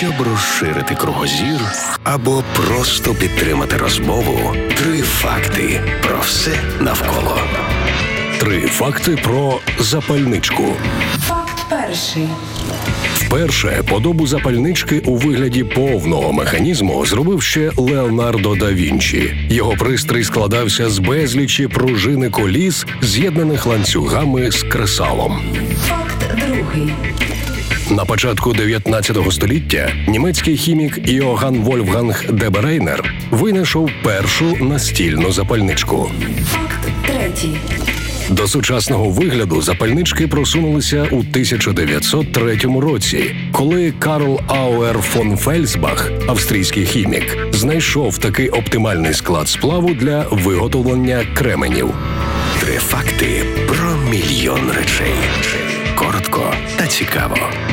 Щоб розширити кругозір або просто підтримати розмову, 3 факти про все навколо. 3 факти про запальничку. Факт перший. Вперше подобу запальнички у вигляді повного механізму зробив ще Леонардо да Вінчі. Його пристрій складався з безлічі пружини коліс, з'єднаних ланцюгами з кресалом. Факт другий. На початку 19 століття німецький хімік Йоган Вольфганг Деберейнер винайшов першу настільну запальничку. Факт третій. До сучасного вигляду запальнички просунулися у 1903 році, коли Карл Ауер фон Фельдсбах, австрійський хімік, знайшов такий оптимальний склад сплаву для виготовлення кременів. 3 факти про мільйон речей. Коротко та цікаво.